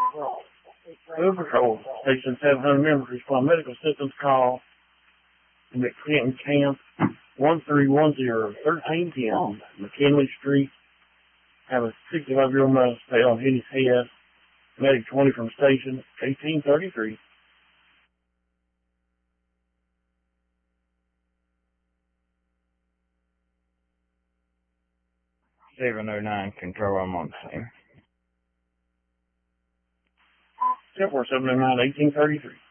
Food Patrol, Station 700 members respond medical assistance call in McClinton Camp 1310, 1310, McKinley Street. Have a 65-year-old male fell and hit his head. Medic 20 from station 1833. $709 control, I'm on the scene. 10-4, 709, 1833.